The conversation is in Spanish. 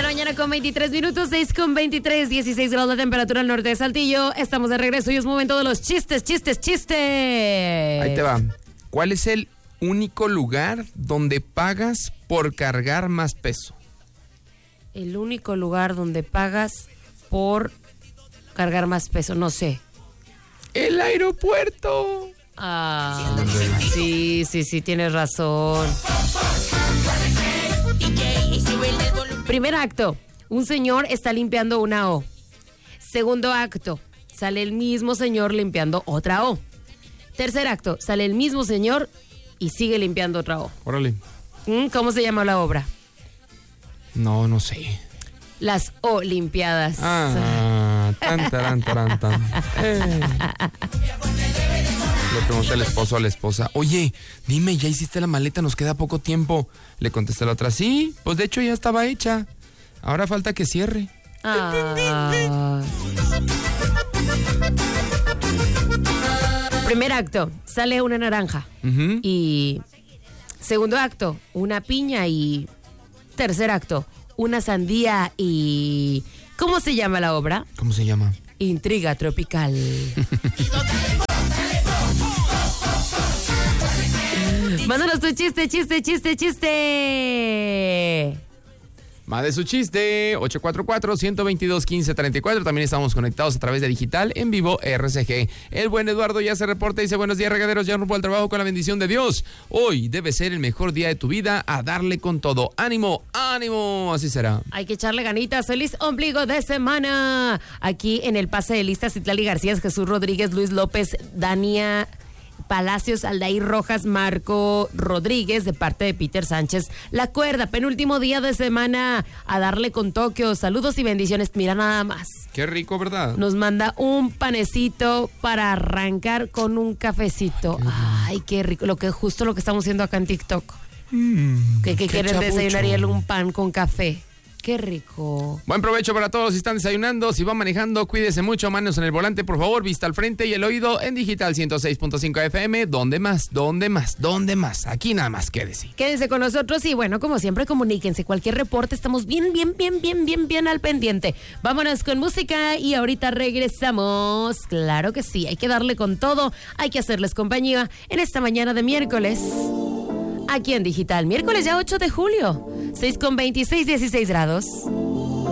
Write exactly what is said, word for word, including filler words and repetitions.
mañana con veintitrés minutos, seis con veintitrés, dieciséis grados de temperatura al norte de Saltillo. Estamos de regreso y es momento de los chistes, chistes, chistes. Ahí te va. ¿Cuál es el único lugar donde pagas por cargar más peso? El único lugar donde pagas por cargar más peso, no sé. El aeropuerto. Ah, sí, sí, sí, tienes razón. Primer acto, un señor está limpiando una O. Segundo acto, sale el mismo señor limpiando otra O. Tercer acto, sale el mismo señor y sigue limpiando otra O. Órale. ¿Cómo se llama la obra? No, no sé. Las Olimpiadas. Ah, tan, taran, taran, tan. Eh. Le pregunté al esposo a la esposa, oye, dime, ¿ya hiciste la maleta? Nos queda poco tiempo. Le contesté la otra, sí, pues de hecho ya estaba hecha. Ahora falta que cierre. Ah. Primer acto, sale una naranja. Uh-huh. Y segundo acto, una piña. Y tercer acto, una sandía. Y ¿cómo se llama la obra? ¿Cómo se llama? Intriga tropical. Mándanos tu chiste, chiste, chiste, chiste. Mande su chiste, ocho cuatro cuatro, uno dos dos, uno cinco tres cuatro. También estamos conectados a través de digital, en vivo, R C G. El buen Eduardo ya se reporta y dice, buenos días, regaderos, ya rumbo al trabajo con la bendición de Dios. Hoy debe ser el mejor día de tu vida, a darle con todo. ¡Ánimo, ánimo! Así será. Hay que echarle ganitas. Feliz ombligo de semana. Aquí en el pase de lista, Citlali García, Jesús Rodríguez, Luis López, Dania Palacios, Aldair Rojas, Marco Rodríguez, de parte de Peter Sánchez. La Cuerda, penúltimo día de semana, a darle con Tokio. Saludos y bendiciones. Mira nada más. Qué rico, ¿verdad? Nos manda un panecito para arrancar con un cafecito. Qué Ay, qué rico. Lo que justo lo que estamos haciendo acá en TikTok. Mm, que, que quieren desayunar y un pan con café. Qué rico. Buen provecho para todos si están desayunando, si van manejando, cuídese mucho, manos en el volante, por favor, vista al frente y el oído en digital ciento seis punto cinco F M. ¿Dónde más? ¿Dónde más? ¿Dónde más? Aquí nada más, quédese. Quédense con nosotros y bueno, como siempre, comuníquense. Cualquier reporte, estamos bien, bien, bien, bien, bien, bien al pendiente. Vámonos con música y ahorita regresamos. Claro que sí, hay que darle con todo, hay que hacerles compañía en esta mañana de miércoles. Aquí en Digital, miércoles ya ocho de julio, seis con veintiséis, dieciséis grados.